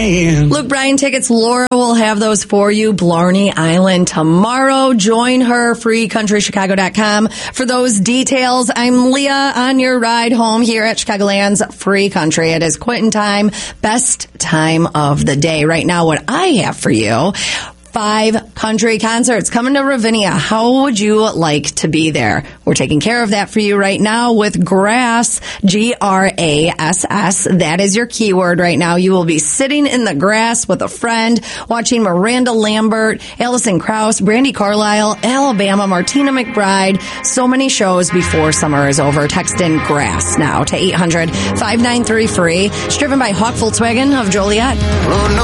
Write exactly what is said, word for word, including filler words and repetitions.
man. Luke Bryan tickets, Laura will have those for you. Blarney Island tomorrow. Join her, free country chicago dot com for those details. I'm Leah on your ride home here at Chicagoland's Free Country. It is Quitting time, best time of the day. Right now, what I have for you, five country concerts coming to Ravinia. How would you like to be there? We're taking care of that for you right now with Grass, G R A S S. That is your keyword right now. You will be sitting in the grass with a friend, watching Miranda Lambert, Alison Krauss, Brandi Carlile, Alabama, Martina McBride. So many shows before summer is over. Text in Grass now to eight hundred, five nine three, free. It's driven by Hawk Volkswagen of Joliet. Oh, no.